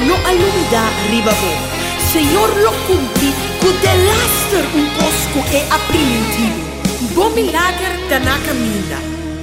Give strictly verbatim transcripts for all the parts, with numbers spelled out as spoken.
no alumida ribabo. Senhor lo cumpri, cu de laster un posco e apprimentivo. Bom milagre da na caminha.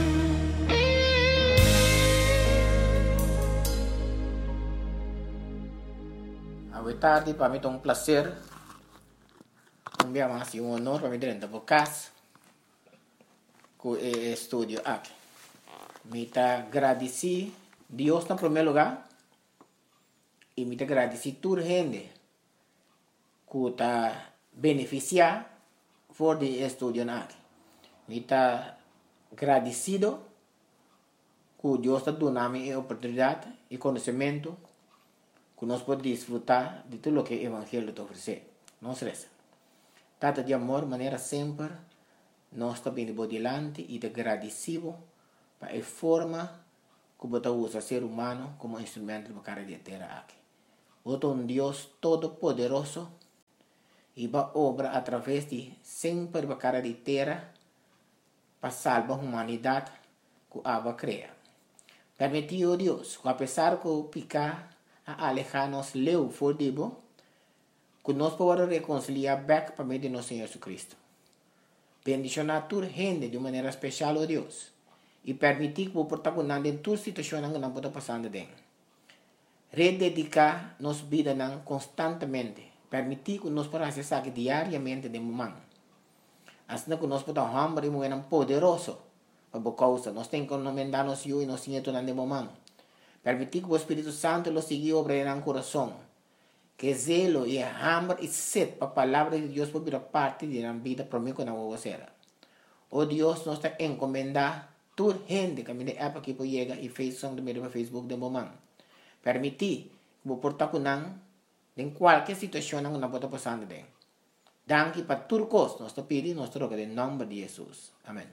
Boa tarde, para mim é um prazer. Um dia mais e um honor para mim dentro da casa com o estúdio aqui. Me tá agradeci Deus no primeiro lugar e me tá agradeci toda a gente que tá beneficiar por de estúdio aqui. Me tá agradecido que Deus tá dando a mim a oportunidade e conhecimento que nós podemos desfrutar de tudo o que o Evangelho te oferece. Não se resta. Tata de amor, maneira sempre, nós também de delante e de agradecido para a forma que você usa o ser humano como instrumento de cara de terra aqui. Você é um Deus todo-poderoso e vai obra através de sempre para cara de terra para salvar a humanidade que a cria. Permitiu Deus, que apesar que o picar a alejar-nos leu for dibo, que nós podemos reconciliar back para meio de nosso Senhor Jesus Cristo. Bendicionar toda gente de maneira especial, oh Deus, e permitir que o protagonista em toda situação que não pode passar dentro. Rededicar nossa vida constantemente, permitir que nós podamos acessar diariamente de momento. Assim que nós podemos hambre e mover poderoso para a causa. Nós temos que encomendar-nos e nós temos de momento. Permitir que o Espírito Santo lo siga obrando no coração. Que zelo e hambre e sede para a palavra de Deus por parte da vida para mim que não vou ser. Oh Deus, nós está encomendar toda gente que me dê app aqui para chegar e fez som do meio do Facebook de momento. Permitir que o portar com não em qualquer situação não não pode passar de. Danke para tudo costo. Nós está pedindo nós troca em nome de Jesus. Amém.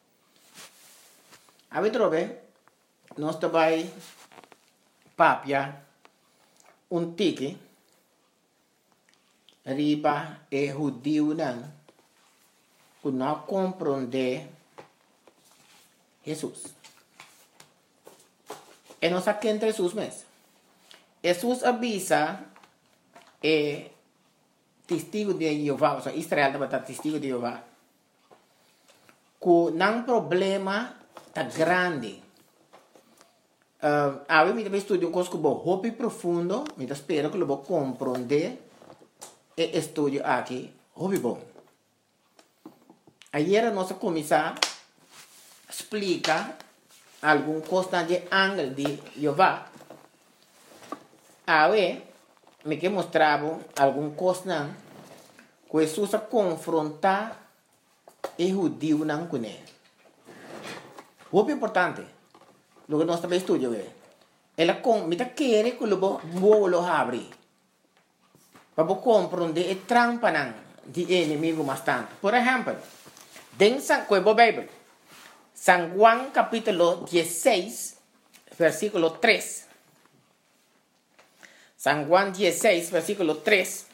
A ver trobe, nós está vai papia um tique riba e judeu não que não compreende Jesus. E nós aqui entre Jesus mesmo. Jesus avisa e testigo de Jeová, ou seja, Israel também está testigo de Jeová, que não problema tá grande. Uh, a mim também estudo um curso que vou hobby profundo, me espero que eu vou compreender e estudo aqui, hobby bom. Aí a nossa comissão explica algum coisa de ângulo de Jeová. Aí me que mostrava algum coisa que Jesus confrontar e judeu não com ele. Hobby importante. Lo que nós também estudamos é, ela com, me tá querer que eu vou lo abrir, para compreender a trampa não de inimigo bastante. Por exemplo, dentro da Bíblia, San Juan capítulo dezesseis, versículo três. San Juan dezesseis, versículo três.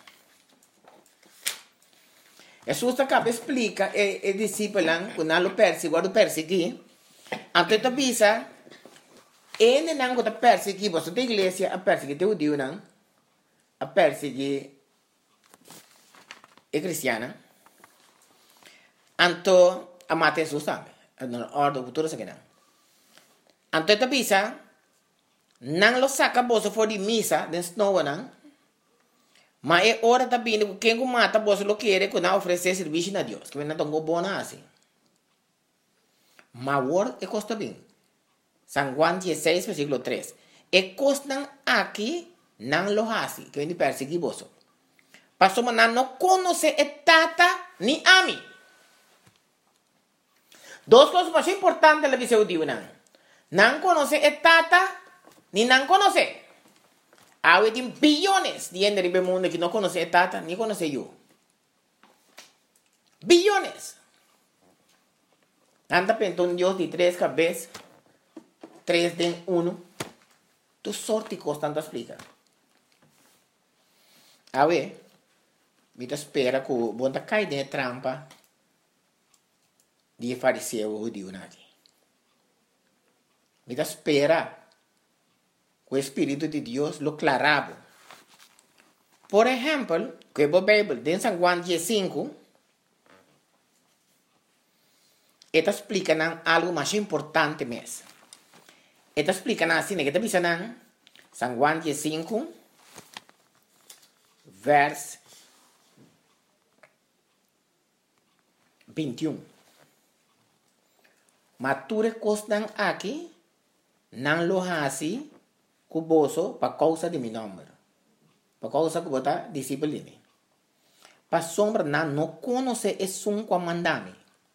Jesus acaba explica e e discípulo que não lo perseguiu, o persegui, então avisa ele não está perseguindo, você tem igreja a perseguir o Deus não, a perseguir a cristiana, então a matar Jesus também, a ordem futura se não. Então está bisa, não lo saca bolsa fora de missa, dentro não não, mas é hora também que quem mata bolsa lo quer que não oferecer serviço a Deus, que não tão bom assim. Mas o é custa bem. San Juan dezesseis, versículo três. E costan aqui não lo hace, que vem perseguir você. Pastor, mas não conhece a tata ni a mim. Duas coisas mais importantes da visão de não. Não conhece a tata, ni não conhece. Há bilhões de gente no mundo que não conhece a tata, nem conhece eu. Bilhões. Anda pensando Deus de três cabeças. Três de um, tu sorte constante explica. A ver, me espera que o bom cai de trampa de fariseu o judeu aqui. Me espera que o Espírito de Deus lo clarava Por ejemplo, que a Bíblia, em San Juan cinco, esta explica algo mais importante mesmo. Esta explica assim, que está dizendo San Juan cinco, verso vinte e um. Mature costan aqui, não lo hasi, cuboso, para causa de meu nome. Para causa que você disciplina. Para sombra, não, não conhece esse um comandame.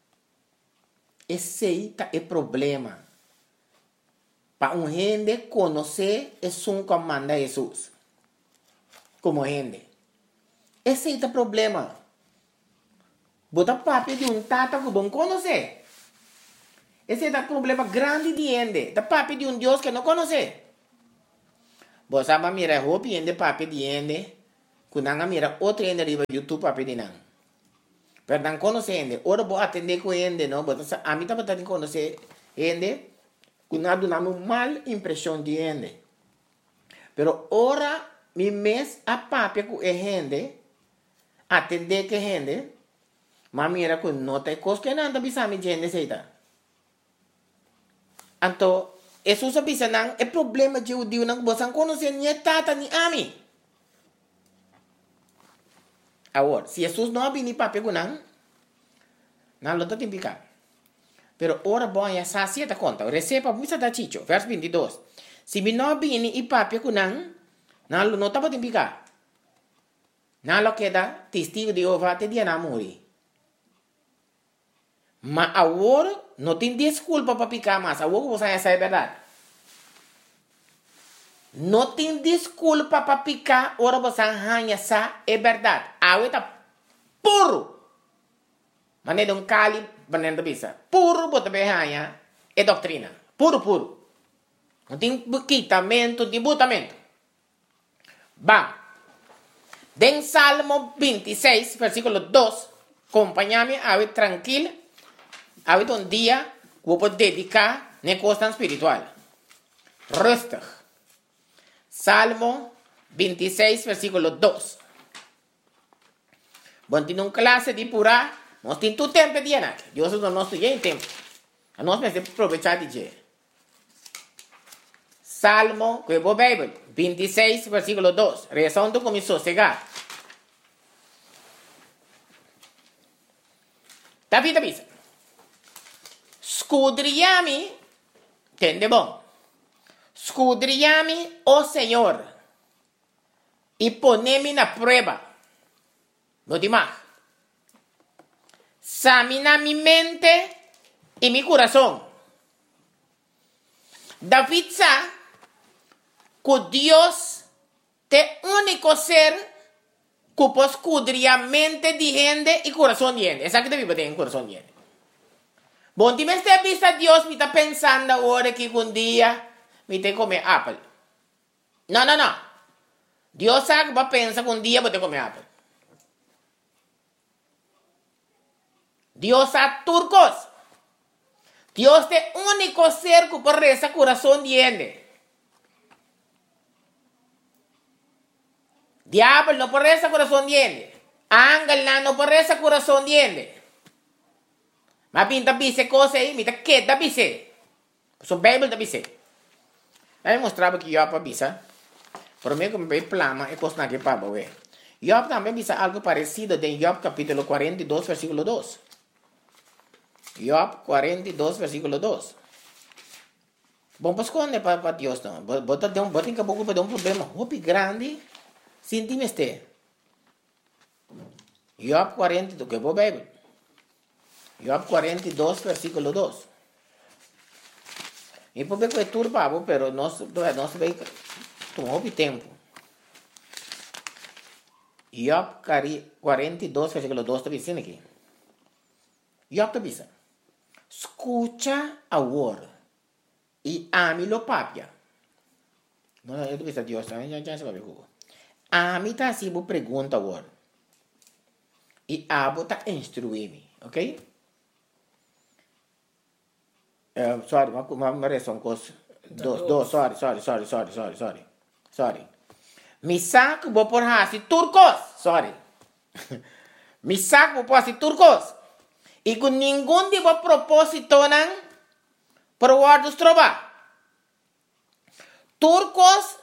Esse é o problema. Para um gente conhecer esse um comanda Jesus. Como gente. Esse é o problema. Bota papo de um tata que não conhece. Esse é o problema grande de gente. Da papo de um Deus que não conhece. Você vai mirar roupa de papo de gente. Quando você mira outro gente riba YouTube papo de não. Pero não conhece gente. Ora vou atender com gente, não. A mim também tem que conhecer gente. Quando dá uma mal impressão de gente. Pero ora, mi mês a papo com gente. Atender com gente. Mas mira que não tem coisa que não bisa mi gente seita. Então, isso se bisa não é problema de judeu não você conhecer nem tata nem ami. Agora, se Jesus não vem para pegar não, não lo tem picar. Pero ora bom ya sacia ta conta. Receba muita da chicho, verso vinte e dois. Se me não vem e para pegar não, não lo não tá para picar. Não lo queda testigo de Jeová te dia na morrer. Mas agora não tem desculpa para picar mais. Agora você já sabe a verdade. Não tem desculpa para picar. Agora você já sabe a verdade. Agora está puro. Mas não é um cali para não bisa. Puro para você é doutrina. Puro, puro. Não tem quitamento, debutamento. Vamos. Den Salmo vinte e seis, versículo dois. Acompanha-me, agora tranquilo. Ahorita un día voy a dedicar a cosa espiritual. Rustig. Salmo vinte e seis, versículo dois. Bom, tem uma classe de pura, nós temos todo tempo de aqui. Deus não nos tem tempo. Nós precisamos aproveitar de dia. Salmo, que é a Bíblia, vinte e seis, versículo dois. Reação do começou a chegar. Davi, Davi. Scudriami, entende bom? Scudriami, oh Senhor, e ponemi na prova. No demais. Examina mi mente e mi coração. David sabe que Deus é o único ser que pode escudriar a mente de gente e coração de gente. Essa que David tem coração de gente. Bom, se você está vista Deus, me está pensando agora que um dia me tem que comer apple. Não, não, não. Deus sabe que pensa que um dia vou ter que comer apple. Deus sabe turcos. Deus é o único ser que pode rezar coração de gente. Diablo não pode rezar coração de gente. Ángel não pode rezar coração de gente. Mas pinta bise coisa aí, me tá quieta bise. So Bíblia da bise. Aí mostrava que Job bisa. Por mim que me veio plama e coisa que para ver. Job também bisa algo parecido em Job capítulo quarenta e dois, versículo dois. Job quarenta e dois, versículo dois. Bom, pues esconde para Deus não. Bota de um, bota em que pouco para um problema hopi grande. Sinti-me este. Job quarenta e dois, que é a Bíblia. Job quarenta e dois, versículo dois. E por que é turbado, pero nós nós vai tomar tempo. Job quarenta e dois, versículo dois está dizendo aqui. Job está dizendo: escucha agora e ame-lo papia. Não, eu estou dizendo Deus, já já se vai ver. Ame tá assim, vou perguntar agora. E abo tá instruir-me, ok? Uh, sorry, uma, uma, uma reação com os dois, dois, sorry, sorry, sorry, sorry, sorry, sorry, sorry. Misak bo por hasi turcos, sorry. Misak bo por hasi turcos. E com nenhum tipo de propósito não por guardos trova. Turcos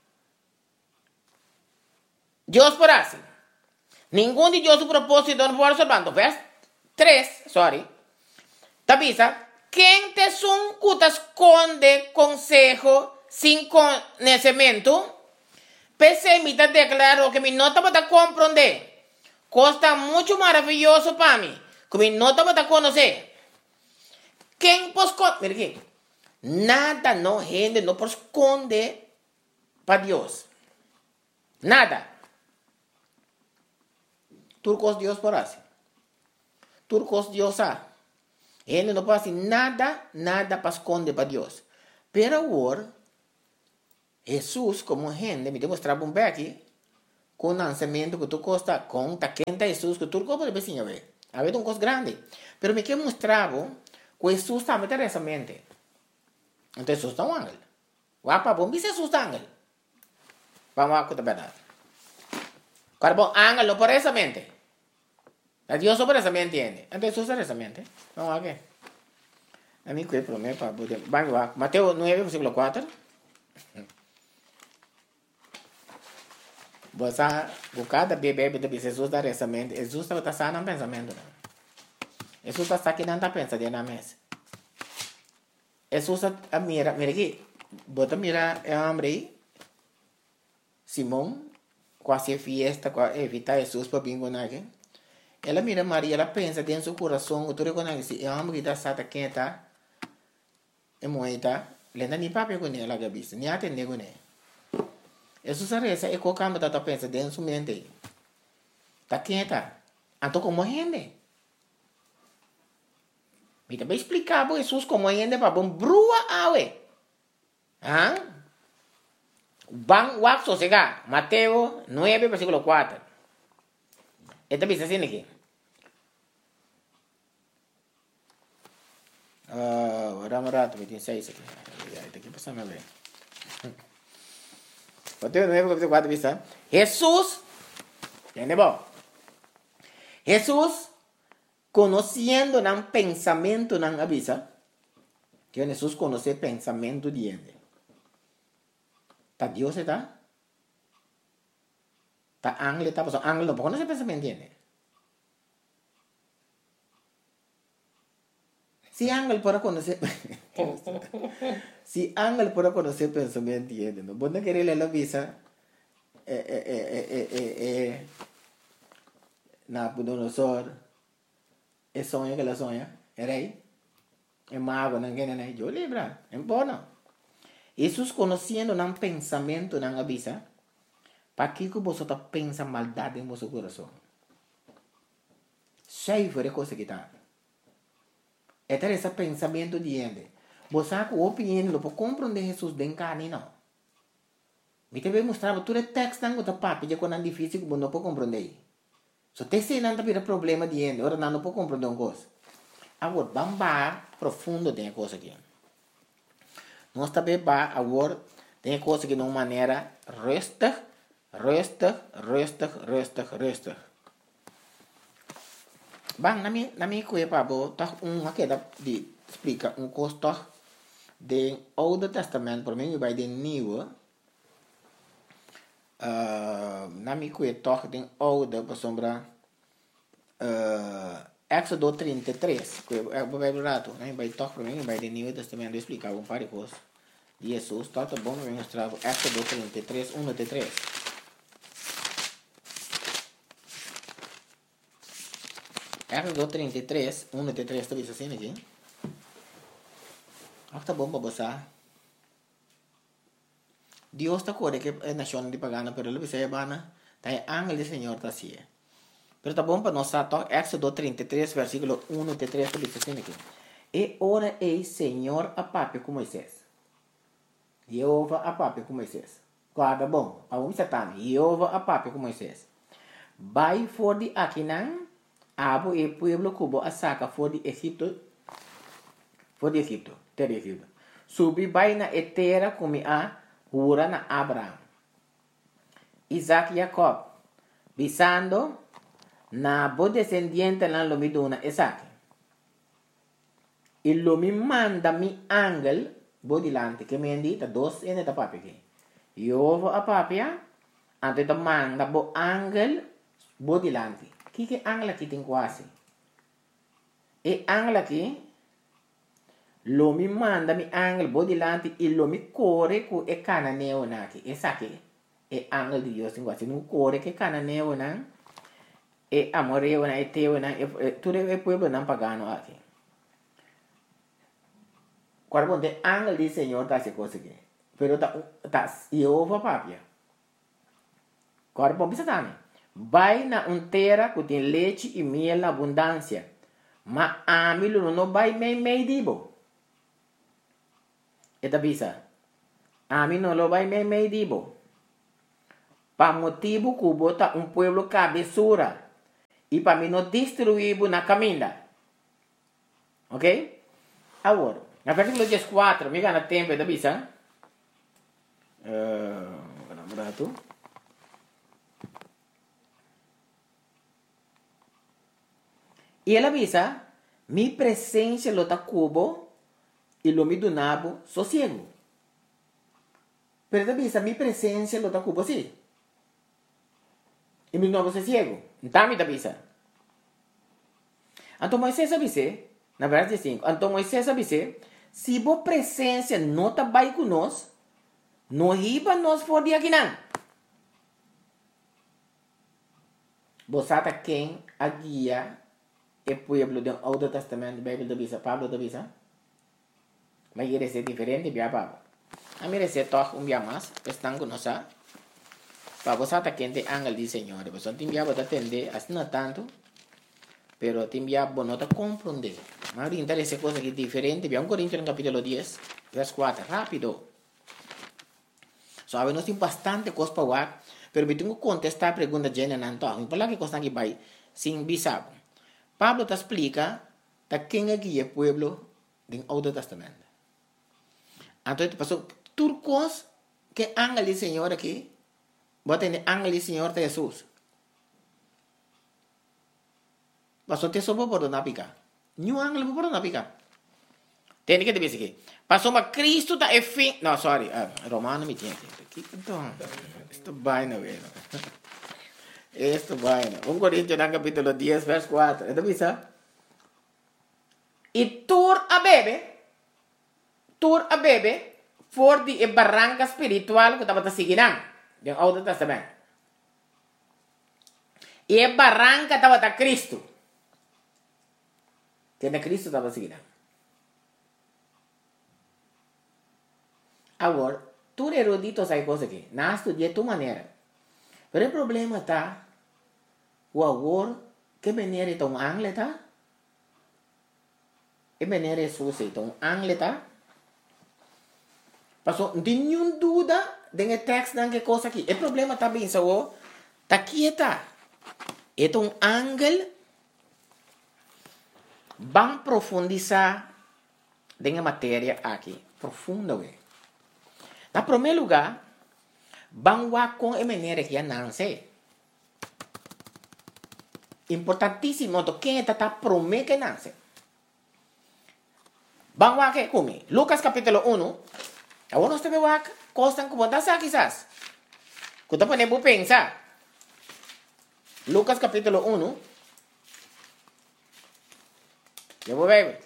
Deus por hasi. Nenhum de Deus o propósito não pode observar. Verso três, sorry. Tabisa, quem te sun que esconde consejo sem conhecimento, permita declarar que me nota para compreender. Costa muito maravilhoso para mim, que me nota para conhecer. Quem pode esconder? Mira aqui. Nada não rende, não pode esconder para Deus. Nada. Turcos Deus por assim. Turcos Deus há. Ele não pode fazer nada, nada para esconder para Deus. Pero agora, Jesus, como gente, me demonstrava um pouco aqui, com o nascimento que tu costa, com a quenta Jesus, que tu pode ver, a ver. Havia um coisa grande. Pero me que mostrava que Jesus estava nessa mente. Então Jesus está um ángel. O apa bom, Jesus está um ángel. Vamos lá com a verdade. Cara bom, ángel não por essa mente. A Dios sobre esa mente entiende. Entonces usa esa mente. Vamos a ver. A mí que promete para poder. Vamos a Mateo nueve, versículo cuatro. Você buscar da bebê de Jesus da essa mente. Jesus está sano no pensamento. Jesus está aqui não está pensando na mesa. Jesus está mira, mira aqui. Bota mira é homem aí. Simão, quase fiesta, quase evitar Jesus para bingo aqui. Ela mira Maria, ela pensa dentro do coração, tu reconhece, é uma mulher sata quem tá, é moeda, lenda nem papel com ela gabista, nem atende com ela. Jesus sabe essa é qualquer coisa que pensa dentro do mente, tá quem tá, então como rende? Me também explicar para Jesus como rende para bom brua awe, ah? Bang wak sosega, Mateo nueve versículo cuatro. Esta bisa assim aqui. Uh, Rama rato, vinte e seis aqui. Esta aqui passa a ver. Mateo nueve versículo cuatro bisa. Jesus, entende bom? Jesus, conhecendo o pensamento não avisa. Que Jesus conhece o pensamento de ele. Tá Deus está? Tá ángel está passando. Ángel não pode conhecer o pensamento de ele. Se ángel pode conhecer... se ángel pode conhecer o pensamento de ele, não pode querer ler a visa... É, é, é, é, é, é... Nabucodonosor... É sonho que ela sonha. É rei. É mago, não quer nem. Eu lembro. É bom, não. Jesus conhecendo o pensamento não avisa. Para que você está pensando maldade em seu coração? Cheio de coisa que está. É esse pensamento de ele. Você sabe que o opinião não pode compreender Jesus de carne, não. Me também mostrava todo o texto que está papo, já quando é difícil que você não pode compreender. Se você tem não tem problema de ele, ora não pode compreender uma coisa. Agora, vamos lá profundo tem coisa aqui. Nós também vamos agora tem coisa que de uma maneira resta, resta, resta, resta, resta. Bang, na minha, na minha coisa, pabo, tá uma que de explica um custo do Old Testamento, por mim, vai de New. Uh, na minha coisa, toque de Old, por sombra, uh, Éxodo trinta e três, que é o Bíblia rato, né? Vai toque por mim, vai de New Testamento, explicar um par de coisas. Jesus, tá bom, vai mostrar Éxodo trinta e três, um até três. Éxodo trinta e três, um até três, está vendo assim aqui? Ah, tá bom para você. Deus está corre que é nação de pagana, pero ele vai bana, tá é ángel do Senhor tá assim. Pero tá bom para nós tá Éxodo trinta e três, versículo um até três, está vendo assim aqui? E ora ei Senhor a papo com Moisés. Jeová a papo com Moisés. Guarda bom, a um satã, Jeová a papo com Moisés. Vai for de Aquinan, abo e pueblo cubo a saca for de Egipto, for de Egipto, ter Egipto. Subi vai na etera como a hura na Abraham. Isaac y Jacob, visando na bo descendiente na lo mi dona Isaac. E lo mi manda mi angel bo dilante, che mi indita dos ene da papi che. Io a papia, ante da manda bo angel bo dilante. Chi che angela chi tin quasi. E angela chi lo mi manda mi angel bo dilante e lo mi core cu e cananeo naki. E sa che e angel di Dio sin quasi non core che cananeo na e amoreo na e teo na e tu deve pueblo nan pagano aqui. Cuando el ángel del Señor está haciendo cosas que, pero está Jehová papia. Cuando bisa también, vai na un terra que tem leite e miel na abundância, mas a mim não vai mei mei dibo. Eta bisa, a mim não lo vai mei mei dibo. Pa motivo que bota um pueblo cabeçura e para mim não destruir na caminha. Ok? Agora. Na versículo quatro, me gana tempo da bisa. Uh, Berapa E ela bisa, mi presença lo ta cubo e lo mi donabo sossego. Pero da bisa, mi presença lo ta cubo sim. E mi donabo sossego. Então, mi da bisa. Então, Moisés avise, na verdade cinco, então Moisés avise, se a presença não está bem conosco, não riba nós for de aqui não. Você está quem a guia o pueblo do Antigo Testamento, Bíblia da Bisa, Pablo da Bisa? Mas ele é diferente de Pablo. A mim é toque um dia mais, estão conosco. Para você está quem tem ángel do Senhor, você tem que atender, assim não tanto, pero tem que não compreender. Mas orientar essa coisa aqui diferente. Vamos Coríntios no capítulo dez, verso quatro. Rápido. Sabe, nós temos bastante coisa para falar. Pero eu tenho que contestar a pergunta de Jana Nanto. Eu falo que coisa aqui vai sem bisabo. Pablo te explica da quem é que é o pueblo do Antigo Testamento. Então, passou tudo coisa que ángel do Senhor aqui. Bota em ángel do Senhor de Jesus. Passou te soube por não picar. Nenhum ângulo por não picar. Tem que dizer aqui. Passou uma Cristo da fim. Não, sorry. Uh, Romano me tinha. Então, isto vai na vez. Isto vai na. um Coríntios no capítulo dez, verso quatro. É da visa? E tur a bebe. Tur a bebe. For de barranca espiritual que estava seguindo. Do Antigo Testamento. E a barranca estava da Cristo. Que na Cristo estava seguindo. Agora, tu erudito sai coisa aqui. Não estudie tua maneira. Mas o problema está, o agora, que maneira é um ângulo, tá? Que maneira é sua, então, um ângulo, tá? Passou, não tem nenhuma dúvida de texto de que coisa aqui. O problema está bem, só, tá aqui, tá? É um ângulo. Vamos profundizar na matéria aqui, profunda. Na primeiro lugar, vamos ver com a maneira que não sei. Importantíssimo, quem está prometendo que não sei. Vamos ver aqui comigo. Lucas capítulo um. Agora nós temos que coisas como essa quizás. Que você pode pensar. Lucas capítulo um. Eu vou ver.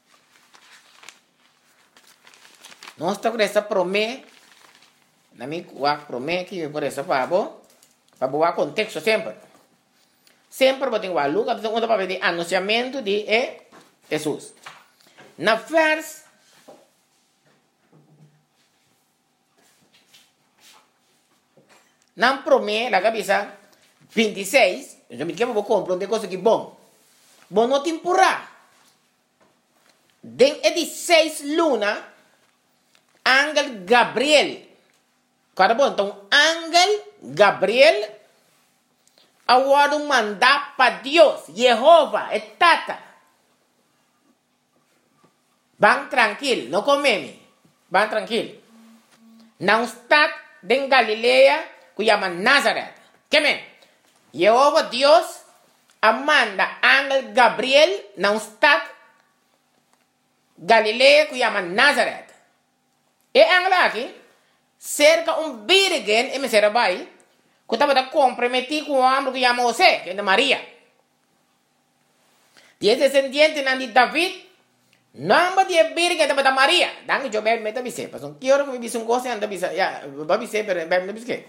Nós estamos com essa promessa. Na minha promessa que por essa para para boa contexto sempre. Sempre vou ter que Lucas capítulo um para ver o anunciamento de Jesus. Na vers na promessa, na cabeça vinte e seis, eu me quero compreender coisa que bom. Bom não temporar. Den dezesseis luna, ángel Gabriel. Cara bom, então, ángel Gabriel, agora mandar para Deus, Jeová, é tata. Vão tranquilo, não comeme. Vão tranquilo. Não está em Galileia, que llama Nazaret. ¿Qué men? Jehová Dios manda ángel Gabriel na un stad Galilea que llama Nazaret. E ángel aqui cerca um virgem em Serabai que estava comprometido com um homem que chama José, que é de Maria. E é descendente de David. Namba dia virgem estava da Maria. Dan eu bem me também sei. Mas não quero que me disse um coisa anda bisa. Ya, babi sei pero bem me disse.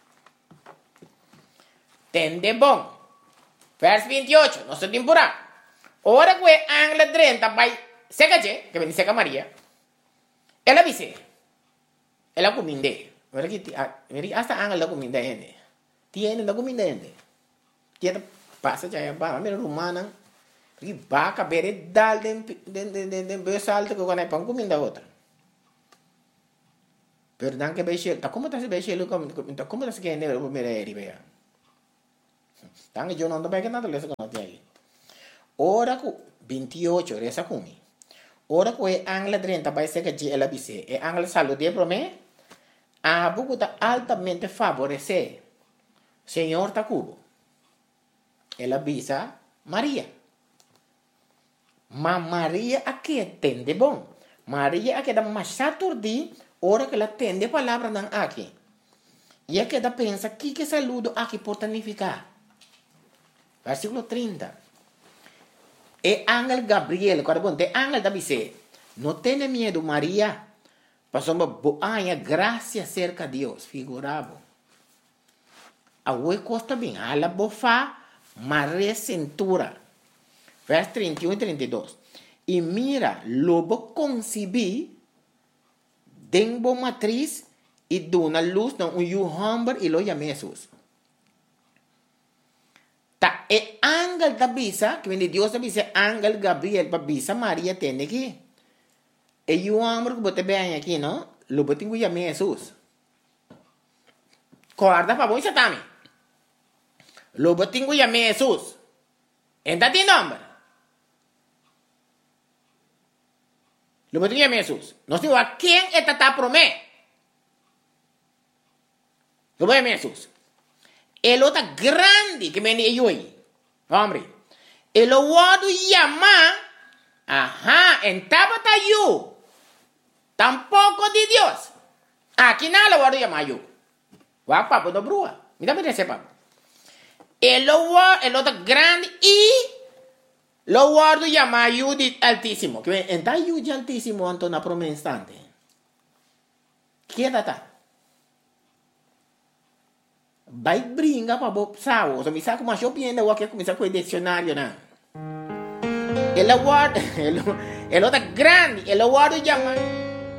Tende bom. Verso vinte e oito, nossa temporada. Ora que o ángel treinta vai seca je, que vem seca Maria. Ela disse. Ela cominde. Ora que meri hasta ángel da cominde ende. Tiene da cominde ende. Tiene passa já ba, mera romana. Porque vaca bere dal den den den den den besalto que quando é pão comida outra. Pero dan que beche, tá como tá se beche lo como tá como tá se que ende o mere eri bea. Dan eu não tô bem que nada lesa com até aí. Ora ku vinte e oito resa kumi. Ora ku e angla treinta vai ser que ela bise. E angla salude pro me. A buku tá altamente favorecer. Senhor tá cubo. Ela bisa Maria. Mas Maria aqui entende bom. Maria aqui dá mais saturdi, ora que ela entende a palavra não aqui. E aqui dá pensa que que saludo aqui por significar. Versículo trinta. E ángel Gabriel, quando bom, de ángel da dice, não tenha medo Maria, passou uma boa graça cerca de Deus, figurado. A oi costa bem, a la bofa, Maria cintura. Verso trinta e um e trinta e dois. E mira, lobo concebi, denbo matriz, e dona luz, não, um yuhamber, e lo chama Jesus. Ta, e ángel da bisa, que vem de Deus da bisa, ángel Gabriel, para bisa, Maria tem aqui. E yuhamber, que bote bem aqui, não? Lobo tem que chamar Jesus. Corda para bom, Satami. Lobo tem que chamar Jesus. Entra de nome. Lo que tenía Jesús. No digo a quién está promé. Lo voy a Jesús. El otro grande que me dio ahí. Hombre. El otro llama. Ajá. En tabata yo. Tampoco de Dios. Aquí nada lo voy a llamar yo. Va papo do brua. Mira me dice papo. El otro, el otro grande y lo guardo llama Judith Altísimo. Que en tal Judith Altísimo ante una promesa instante. ¿Quién está? Vai brinca para vos sao. So mi sa como yo pienso o que comienza con el diccionario na. El guardo, el el otro grande, el guardo llama